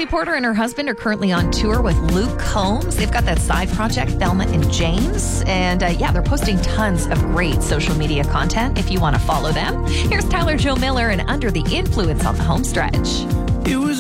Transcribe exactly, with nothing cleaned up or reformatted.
Lizzie Porter and her husband are currently on tour with Luke Combs. They've got that side project, Thelma and James. And uh, yeah, they're posting tons of great social media content if you want to follow them. Here's Tyler Joe Miller and Under the Influence on the home stretch. It was